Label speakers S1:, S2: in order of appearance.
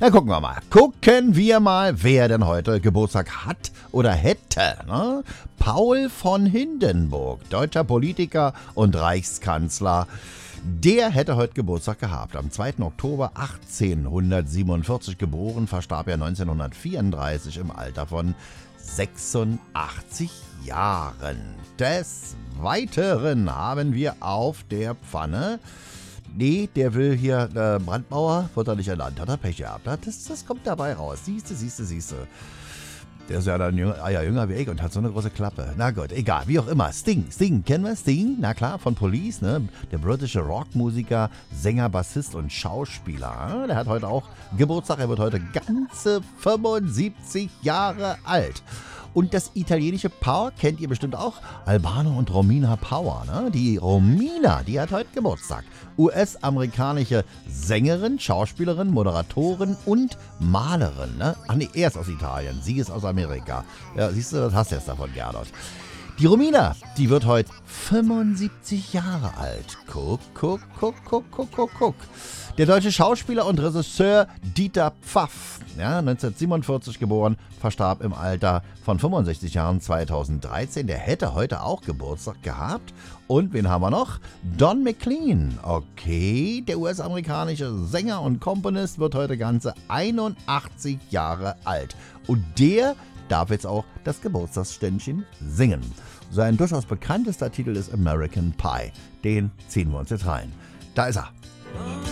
S1: Na, gucken wir mal, wer denn heute Geburtstag hat oder hätte. Ne? Paul von Hindenburg, deutscher Politiker und Reichskanzler. Der hätte heute Geburtstag gehabt. Am 2. Oktober 1847 geboren, verstarb er 1934 im Alter von 86 Jahren. Des Weiteren haben wir auf der Pfanne... Nee, der will hier Brandmauer, wird er nicht ernannt, hat er Pech gehabt. Das kommt dabei raus. Siehste. Der ist ja dann jünger wie ich und hat so eine große Klappe. Na gut, egal, wie auch immer. Sting, kennen wir Sting? Na klar, von Police, ne? Der britische Rockmusiker, Sänger, Bassist und Schauspieler. Der hat heute auch Geburtstag, er wird heute ganze 75 Jahre alt. Und das italienische Paar kennt ihr bestimmt auch, Albano und Romina Power. Ne? Die Romina, die hat heute Geburtstag. US-amerikanische Sängerin, Schauspielerin, Moderatorin und Malerin. Ne? Ach nee, er ist aus Italien, sie ist aus Amerika. Ja, siehst du, das hast du jetzt davon, Gernot. Die Romina, die wird heute 75 Jahre alt. Guck. Der deutsche Schauspieler und Regisseur Dieter Pfaff, ja, 1947 geboren, verstarb im Alter von 65 Jahren 2013. Der hätte heute auch Geburtstag gehabt. Und wen haben wir noch? Don McLean. Okay, der US-amerikanische Sänger und Komponist wird heute ganze 81 Jahre alt. Und der darf jetzt auch das Geburtstagsständchen singen. Sein durchaus bekanntester Titel ist American Pie. Den ziehen wir uns jetzt rein. Da ist er.